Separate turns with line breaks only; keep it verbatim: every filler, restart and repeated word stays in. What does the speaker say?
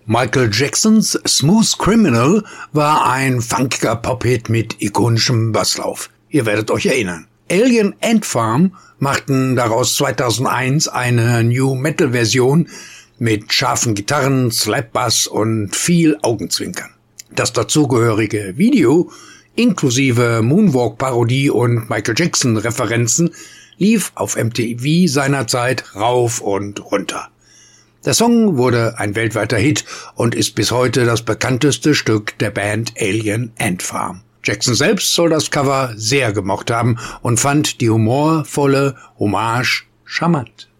Michael Jacksons Smooth Criminal war ein funkiger Pop-Hit mit ikonischem Basslauf. Ihr werdet euch erinnern. Alien Ant Farm machten daraus zweitausendeins eine New-Metal-Version mit scharfen Gitarren, Slap-Bass und viel Augenzwinkern. Das dazugehörige Video, inklusive Moonwalk-Parodie und Michael Jackson-Referenzen, lief auf M T V seinerzeit rauf und runter. Der Song wurde ein weltweiter Hit und ist bis heute das bekannteste Stück der Band Alien Ant Farm. Jackson selbst soll das Cover sehr gemocht haben und fand die humorvolle Hommage charmant.